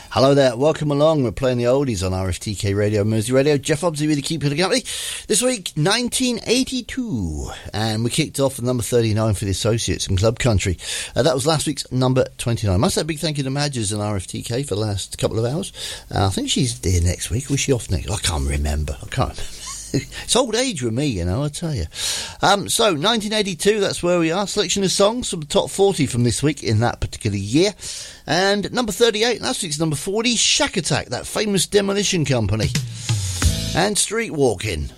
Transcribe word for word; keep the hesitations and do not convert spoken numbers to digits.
Hello there, welcome along. We're playing the oldies on R F T K Radio, Mersey Radio. Jeff Obsey with you, keeping the company. This week, nineteen eighty-two, and we kicked off with number thirty-nine for the Associates in Club Country. Uh, that was last week's number twenty-nine. Must say a big thank you to Madges and R F T K for the last couple of hours. Uh, I think she's there next week. Was she off next? I can't remember. I can't remember. It's old age with me, you know, I tell you. Um, so, nineteen eighty-two, that's where we are. Selection of songs from the top forty from this week in that particular year. And number thirty-eight, last week's number forty, Shack Attack, that famous demolition company. And Street Walking.